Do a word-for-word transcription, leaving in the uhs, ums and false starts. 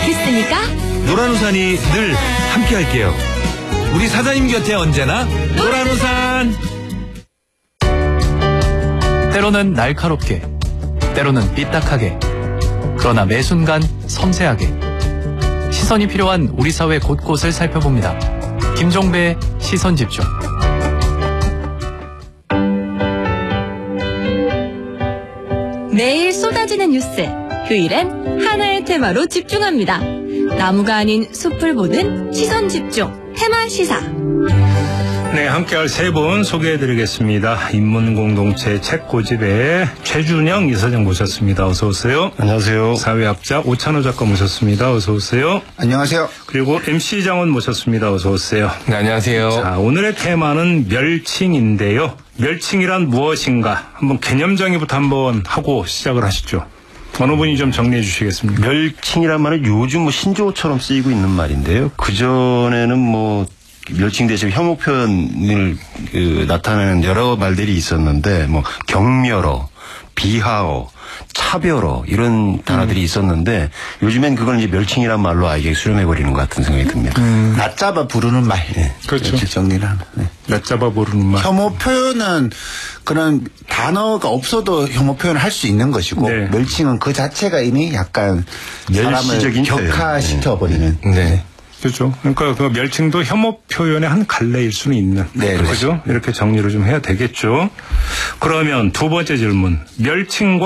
도착했으니까 노란우산이 늘 함께할게요. 우리 사장님 곁에 언제나 노란우산. 때로는 날카롭게, 때로는 삐딱하게, 그러나 매 순간 섬세하게 시선이 필요한 우리 사회 곳곳을 살펴봅니다. 김종배의 시선집중. 매일 쏟아지는 뉴스, 휴일엔 하나의 테마로 집중합니다. 나무가 아닌 숲을 보는 시선집중 테마 시사. 네, 함께할 세 분 소개해드리겠습니다. 인문공동체 책고집의 최준영 이사장 모셨습니다. 어서 오세요. 안녕하세요. 사회학자 오찬호 작가 모셨습니다. 어서 오세요. 안녕하세요. 그리고 엠씨 장원 모셨습니다. 어서 오세요. 네, 안녕하세요. 자, 오늘의 테마는 멸칭인데요. 멸칭이란 무엇인가? 한번 개념 정의부터 한번 하고 시작을 하시죠. 어느 분이 좀 정리해 주시겠습니까? 멸칭이란 말은 요즘 뭐 신조어처럼 쓰이고 있는 말인데요. 그전에는 뭐 멸칭 대신 혐오 표현을 그, 나타내는 여러 말들이 있었는데 뭐 경멸어, 비하어, 차별어 이런 단어들이 음. 있었는데 요즘엔 그걸 이제 멸칭이란 말로 아예 수렴해버리는 것 같은 생각이 듭니다. 음. 낮잡아 부르는 말. 네. 그렇죠. 이렇게 정리를 하는. 네. 낮잡아 부르는 말. 혐오 표현은 그런 단어가 없어도 혐오 표현을 할 수 있는 것이고 네. 멸칭은 그 자체가 이미 약간 사람을 격화시켜버리는. 네. 네. 그렇죠. 그러니까 그 멸칭도 혐오 표현의 한 갈래일 수는 있는. 네, 그렇죠. 이렇게 정리를 좀 해야 되겠죠. 그러면 두 번째 질문. 멸칭과